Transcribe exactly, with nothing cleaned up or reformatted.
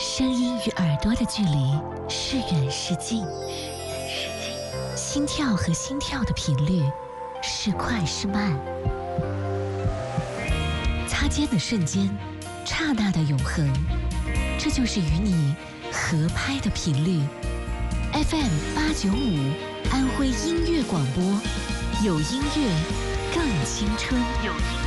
声音与耳朵的距离是远是近，心跳和心跳的频率是快是慢，擦肩的瞬间，刹那的永恒，这就是与你合拍的频率。F M 八九五，安徽音乐广播，有音乐更青春。有音